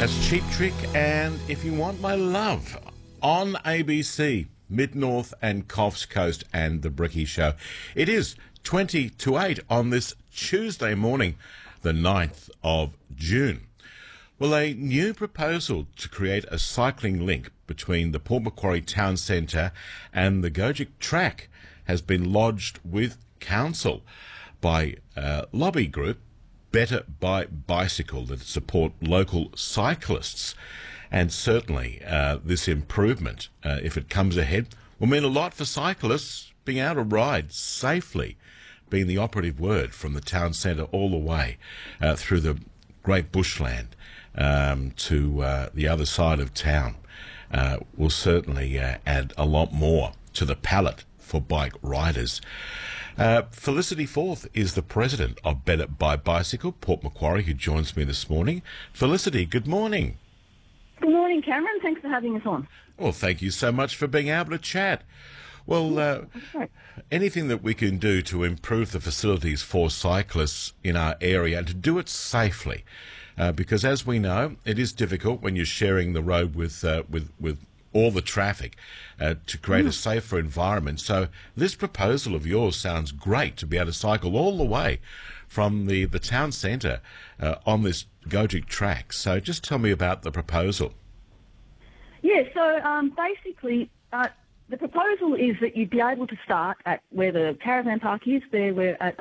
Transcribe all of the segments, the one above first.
That's Cheap Trick and If You Want My Love on ABC, Mid-North and Coffs Coast and The Bricky Show. It is 20 to 8 on this Tuesday morning, the 9th of June. Well, a new proposal to create a cycling link between the Port Macquarie Town Centre and the Gojek track has been lodged with Council by lobby group Better by Bicycle that support local cyclists. And certainly this improvement, if it comes ahead, will mean a lot for cyclists being able to ride safely, being the operative word from the town centre all the way through the great bushland to the other side of town. Will certainly add a lot more to the palette for bike riders. Felicity Forth is the president of Better by Bicycle, Port Macquarie, who joins me this morning. Felicity, good morning. Good morning, Cameron. Thanks for having us on. Well, thank you so much for being able to chat. Well, anything that we can do to improve the facilities for cyclists in our area and to do it safely, because as we know, it is difficult when you're sharing the road with all the traffic to create a safer environment. So this proposal of yours sounds great, to be able to cycle all the way from the town centre on this Gojek track. So just tell me about the proposal. Yeah, so basically the proposal is that you'd be able to start at where the caravan park is. There we're at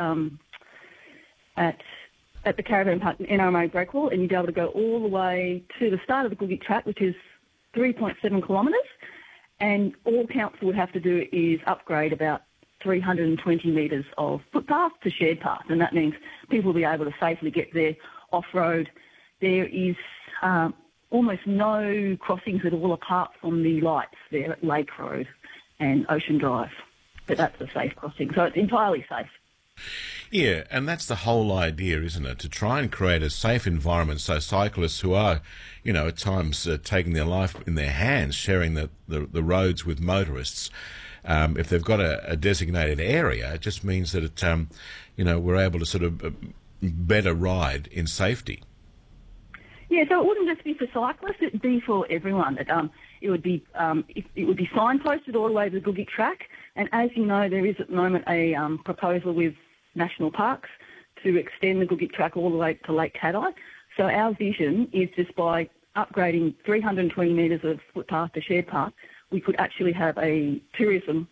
the caravan park in NRMA Breakwell, and you'd be able to go all the way to the start of the Gojek track, which is 3.7 kilometres, and all council would have to do is upgrade about 320 metres of footpath to shared path, and that means people will be able to safely get there off-road. There is almost no crossings at all apart from the lights there at Lake Road and Ocean Drive, but that's a safe crossing, so it's entirely safe. Yeah, and that's the whole idea, isn't it? To try and create a safe environment so cyclists who are, at times taking their life in their hands, sharing the roads with motorists, if they've got a designated area, it just means that we're able to sort of better ride in safety. Yeah, so it wouldn't just be for cyclists; it'd be for everyone. It would be signposted all the way to the Gojek track, and as you know, there is at the moment a proposal with National Parks to extend the Gojek track all the way to Lake Cadai. So our vision is just by upgrading 320 metres of footpath to shared path, we could actually have a tourism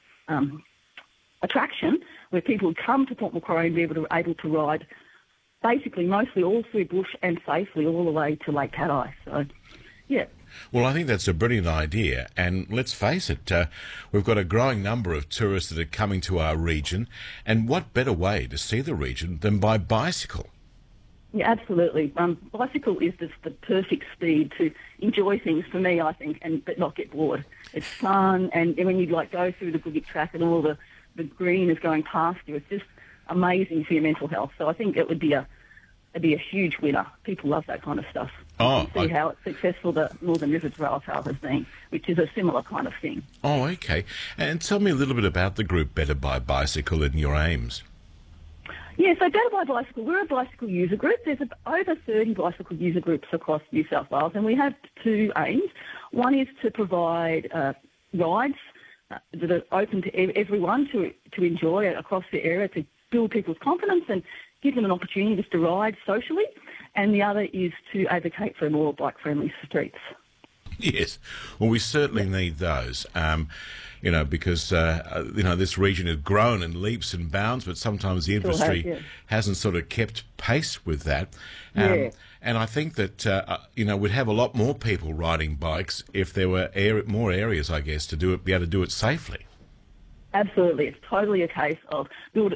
attraction where people would come to Port Macquarie and be able to ride basically mostly all through bush and safely all the way to Lake Cadai. So, yeah. Well, I think that's a brilliant idea, and let's face it, we've got a growing number of tourists that are coming to our region, and what better way to see the region than by bicycle? Yeah, absolutely. Bicycle is just the perfect speed to enjoy things for me, I think, but not get bored. It's fun, and when you go through the Gojek track and all the green is going past you, it's just amazing for your mental health. So I think it'd be a huge winner. People love that kind of stuff. You can see how it's successful the Northern Rivers Rail Trail has been, which is a similar kind of thing. Oh, okay. And tell me a little bit about the group Better by Bicycle and your aims. Yeah, so Better by Bicycle, we're a bicycle user group. There's over 30 bicycle user groups across New South Wales, and we have two aims. One is to provide rides that are open to everyone to enjoy across the area, to build people's confidence and give them an opportunity just to ride socially. And the other is to advocate for more bike-friendly streets. Yes, well, we certainly need those, because, this region has grown in leaps and bounds, but sometimes the industry hasn't sort of kept pace with that. And I think that, we'd have a lot more people riding bikes if there were more areas, I guess, to be able to do it safely. Absolutely. It's totally a case of build